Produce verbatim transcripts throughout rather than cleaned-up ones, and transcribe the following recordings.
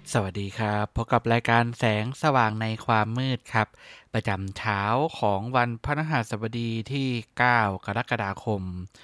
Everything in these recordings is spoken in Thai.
สวัสดีครับพบกับรายการแสงสว่างในความมืดครับประจำเช้าของวันพฤหัสบดีที่เก้ากรกฎาคม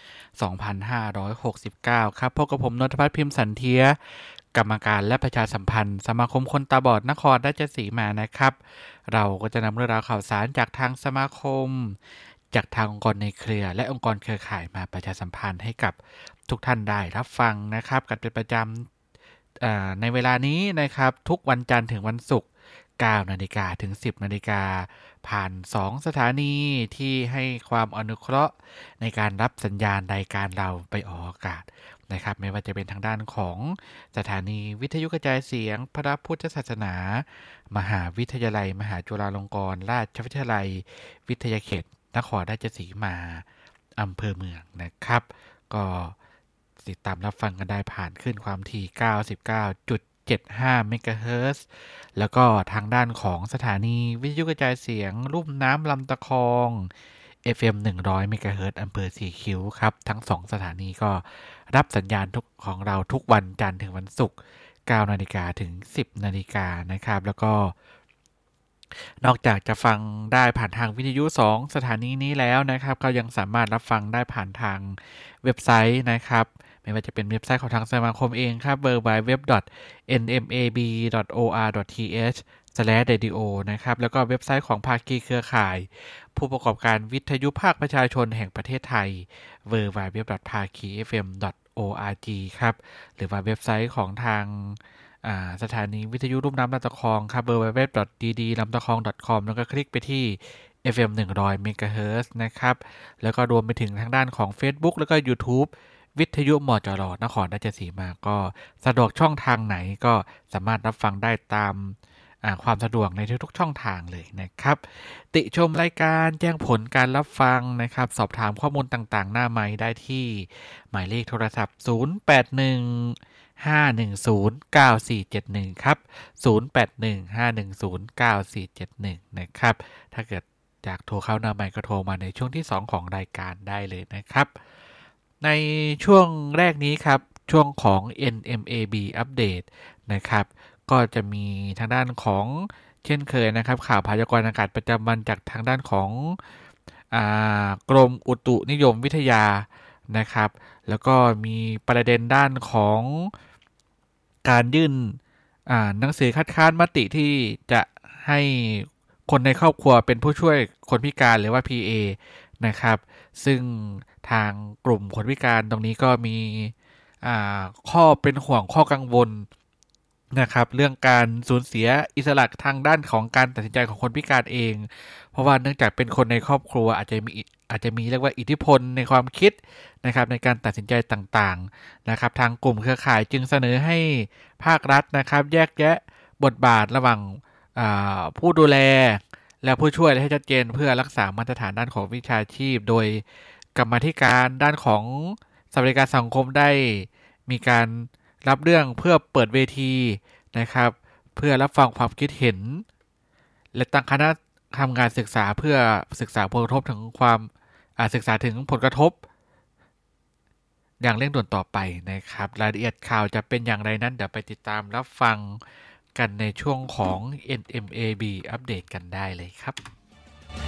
สองพันห้าร้อยหกสิบเก้าครับพบกับผมนนทพัฒน์พิมพ์สันเทียกรรมการและประชาสัมพันธ์สมาคมคนตาบอดนครราชสีมานะครับเราก็จะนำเรื่องราวข่าวสารจากทางสมาคมจากทางองค์กรในเครือและองค์กรเครือข่ายมาประชาสัมพันธ์ให้กับทุกท่านได้รับฟังนะครับกันเป็นประจำ ในเวลานี้นะครับทุกวันจันทร์ถึงวันศุกร์เก้านาฬิกาถึงสิบนาฬิกาผ่านสองสถานีที่ให้ความอนุเคราะห์ในการรับสัญญาณรายการเราไปออกอากาศนะครับไม่ว่าจะเป็นทางด้านของสถานีวิทยุกระจายเสียงพระพุทธศาสนามหาวิทยาลัยมหาจุฬาลงกรณราชวิทยาลัยวิทยาเขตนครราชสีมาอำเภอเมืองนะครับก็ติดตามรับฟังกันได้ผ่านขึ้นความถี่ เก้าสิบเก้าจุดเจ็ดห้า เมกะเฮิรตซ์แล้วก็ทางด้านของสถานีวิทยุกระจายเสียงลุ่มน้ำลำตะคอง เอฟ เอ็ม หนึ่งร้อย เมกะเฮิรตซ์อำเภอสีคิ้วครับทั้งสองสถานีก็รับสัญญาณทุกของเราทุกวันจันทร์ถึงวันศุกร์เก้านาฬิกาถึงสิบนาฬิกานะครับแล้วก็นอกจากจะฟังได้ผ่านทางวิทยุสองสถานีนี้แล้วนะครับก็ยังสามารถรับฟังได้ผ่านทางเว็บไซต์นะครับไม่ว่าจะเป็นเว็บไซต์ของทางสมาคมเองครับ ดับเบิลยู ดับเบิลยู ดับเบิลยู ดอท เอ็น เอ็ม เอ บี ดอท โอ อาร์ ดอท ที เอช สแลช เรดิโอ นะครับแล้วก็เว็บไซต์ของภาคีเครือข่ายผู้ประกอบการวิทยุภาคประชาชนแห่งประเทศไทย ดับเบิลยู ดับเบิลยู ดับเบิลยู ดอท ภาคี เอฟ เอ็ม ดอท โอ อาร์ จี ครับหรือว่าเว็บไซต์ของทางสถานีวิทยุลุ่มน้ำลำตะคองครับ ดับเบิลยู ดับเบิลยู ดับเบิลยู ดอท ดี ดี ลำตะคอง ดอท คอม แล้วก็คลิกไปที่ เอฟ เอ็ม หนึ่งร้อย เมกะเฮิรตซ์นะครับแล้วก็รวมไปถึงทางด้านของ Facebook แล้วก็ YouTube วิทยุมจรนครราชสีมาก็สะดวกช่องทางไหนก็สามารถรับฟังได้ตามความสะดวกในทุกๆช่องทางเลยนะครับติชมรายการแจ้งผลการรับฟังนะครับสอบถามข้อมูลต่างๆหน้าไมค์ได้ที่หมายเลขโทรศัพท์ศูนย์ แปด หนึ่ง ห้า หนึ่ง ศูนย์ เก้า สี่ เจ็ด หนึ่งครับศูนย์ แปด หนึ่ง ห้า หนึ่ง ศูนย์ เก้า สี่ เจ็ด หนึ่งนะครับถ้าเกิดอยากโทรเข้าหน้าไมค์ก็โทรมาในช่วงที่สองของรายการได้เลยนะครับในช่วงแรกนี้ครับช่วงของ เอ็น เอ็ม เอ บี อัปเดตนะครับก็จะมีทางด้านของเช่นเคยนะครับข่าวพยากรณ์อากาศประจำวันจากทางด้านของอ่ากรมอุตุนิยมวิทยานะครับแล้วก็มีประเด็นด้านของการยื่นหนังสือคัดค้านมติที่จะให้คนในครอบครัวเป็นผู้ช่วยคนพิการหรือว่า พี เอ นะครับซึ่งทางกลุ่มคนพิการตรงนี้ก็มีข้อเป็นห่วงข้อกังวลนะครับเรื่องการสูญเสียอิสระทางด้านของการตัดสินใจของคนพิการเองเพราะว่าเนื่องจากเป็นคนในครอบครัวอาจจะมีอาจจะมีเรียกว่าอิทธิพลในความคิดนะครับในการตัดสินใจต่างๆนะครับทางกลุ่มเครือข่ายจึงเสนอให้ภาครัฐนะครับแยกแยะบทบาทระหว่างผู้ดูแลและผู้ช่วยให้ชัดเจนเพื่อรักษามาตรฐานด้านของวิชาชีพโดยกรรมาธิการด้านของสวัสดิการสังคมได้มีการรับเรื่องเพื่อเปิดเวทีนะครับเพื่อรับฟังความคิดเห็นและตั้งคณะทำงานศึกษาเพื่อศึกษาผลกระทบถึงความศึกษาถึงผลกระทบอย่างเร่งด่วนต่อไปนะครับรายละเอียดข่าวจะเป็นอย่างไรนั้นเดี๋ยวไปติดตามรับฟังกันในช่วงของ เอ็น เอ็ม เอ บี อัปเดตกันได้เลยครับ